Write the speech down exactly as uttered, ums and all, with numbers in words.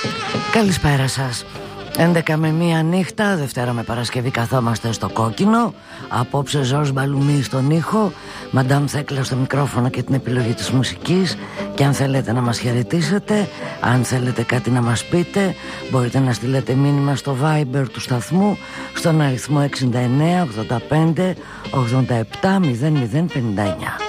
Καλησπέρα σας. έντεκα με μία νύχτα, Δευτέρα με Παρασκευή καθόμαστε στο κόκκινο. Απόψε Ζορς Μπαλουμί στον ήχο, Μαντάμ Θέκλα στο μικρόφωνο και την επιλογή της μουσικής. Και αν θέλετε να μας χαιρετήσετε, αν θέλετε κάτι να μας πείτε, μπορείτε να στείλετε μήνυμα στο Viber του σταθμού στον αριθμό εξήντα εννέα ογδόντα πέντε ογδόντα επτά μηδέν μηδέν πενήντα εννέα.